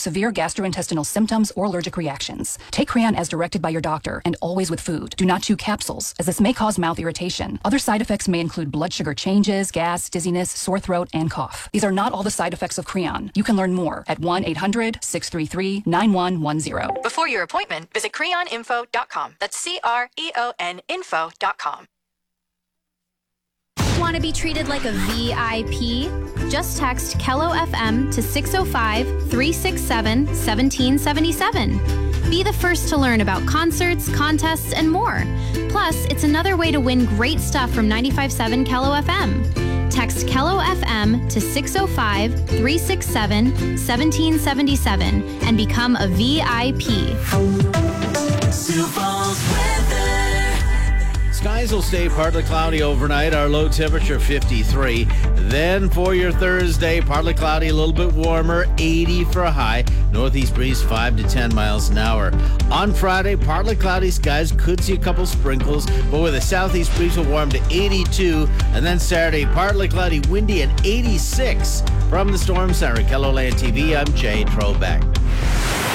severe gastrointestinal symptoms, or allergic reactions. Take Creon as directed by your doctor and always with food. Do not chew capsules, as this may cause mouth irritation. Other side effects may include blood sugar changes, gas, dizziness, sore throat, and cough. These are not all the side effects of Creon. You can learn more at 1-800-633-9110. Before your appointment, visit creoninfo.com. That's CREON info.com. Want to be treated like a VIP? Just text Kello FM to 605-367-1777. Be the first to learn about concerts, contests, and more. Plus, it's another way to win great stuff from 95.7 Kello FM. Text Kello FM to 605-367-1777 and become a VIP. Sioux Falls weather. Skies will stay partly cloudy overnight. Our low temperature 53. Then for your Thursday, partly cloudy, a little bit warmer, 80 for a high. Northeast breeze 5 to 10 miles an hour. On Friday, partly cloudy skies, could see a couple sprinkles, but with a southeast breeze will warm to 82. And then Saturday, partly cloudy, windy at 86. From the Storm Center, KELOLAND TV, I'm Jay Trobeck.